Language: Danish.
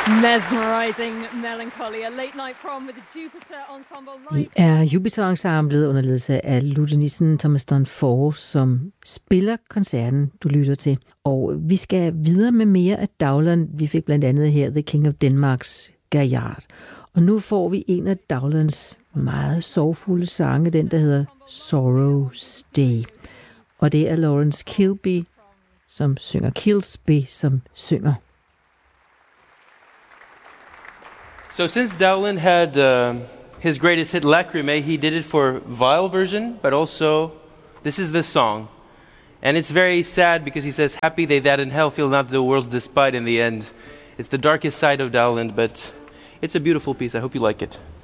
Mesmerizing melancholy, a late night prom with the Jupiter Ensemble Live. Det er Jupiter-ensemblet under ledelse af Lute Nissen, Thomas Dunford, som spiller koncerten, du lytter til. Og vi skal videre med mere af Dowland. Vi fik blandt andet her The King of Denmarks Gaillard. Og nu får vi en af Dowlands meget sorgfulde sange, den der hedder Sorrow Stay. Og det er Lawrence Kilby, som synger. So since Dowland had his greatest hit Lacrimae, he did it for viol version, but also this is the song. And it's very sad because he says, happy they that in hell feel not the world's despite in the end. It's the darkest side of Dowland, but it's a beautiful piece. I hope you like it.